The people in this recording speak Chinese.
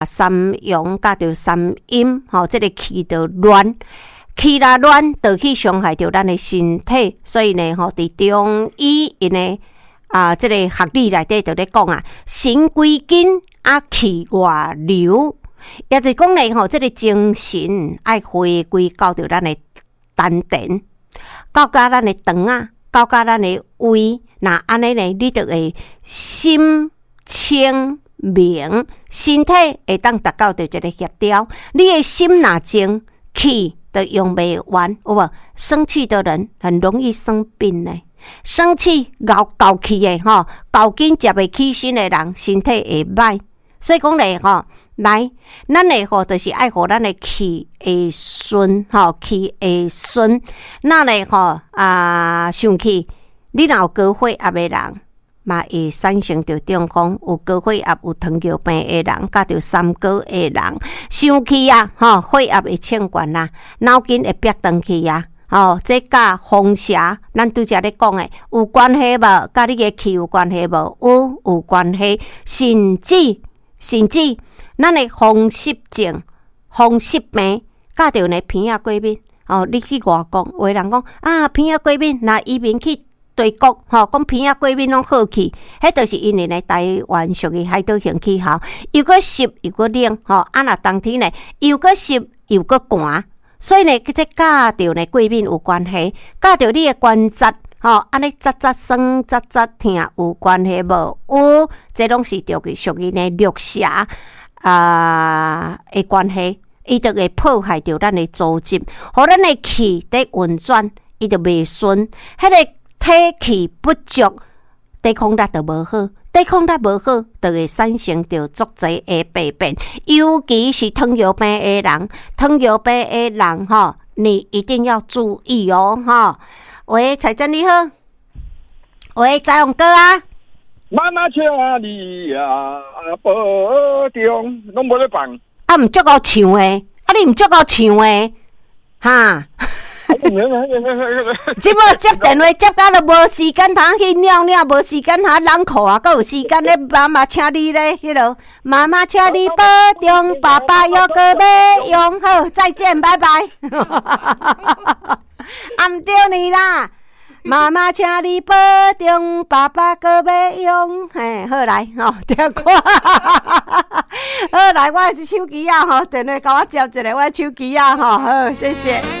三阳甲着三阴，这个气就乱，气啦乱，就去伤害着咱的身体。所以呢，伫中医因呢这个学理内底就咧讲啊，神归筋气外流，也就是讲呢，这个精神爱回归到着咱的丹田，到咱的肠啊，到咱的胃，那安尼呢，你就会心清明，身体会当达到着一个协调。你的心若静，气都用袂完，有无？生气的人很容易生病呢。生气高气的高紧接袂起身的人，身体会歹。所以讲咧来，咱咧就是爱互咱的气会顺气会顺。那咧生气，你若有高血压的人，嘛会产生着中风；有高血压、有糖尿病的人，甲着三高的人，生气啊，血压会升悬啦，脑筋会憋长去啊。这甲风邪，咱拄则咧讲诶，有关系无？甲你诶气有关系无？有关系，甚至，咱诶风湿症、风湿病，甲着呢鼻仔过敏。你去外国，有人讲鼻仔过敏，那移民去对国，讲鼻仔过敏拢好去，迄就是因为呢台湾属于海岛型气候，又个湿又个冷，若冬天呢又个湿又个寒。所以呢，这甲着呢过敏有关系，甲着你的关节，安尼扎酸、扎痛有关系无？有，这拢是属于呢热邪的关系，伊就会破坏着咱的组织，互咱的气在运转，伊就袂顺，迄个体气不足，抵抗力就无好。抵抗力无好，就会产生着足侪的病变，尤其是糖尿病的人。糖尿病的人你一定要注意哦喂，彩珍你好，喂，彩虹哥啊， 妈妈请你啊，保重，拢无咧放。 毋足够唱诶，你毋足够唱诶，哈。即摆接电话接到都无时间通去尿尿，无时间通冷裤啊，还有时间咧妈妈请你咧迄落，妈妈请你保重，爸爸又个要用好，再见，拜拜。毋对你啦，妈妈请你保重，爸爸个要用，嘿，好来听歌。好来，我的手机啊电话甲我接一下，我的手机啊好，谢谢。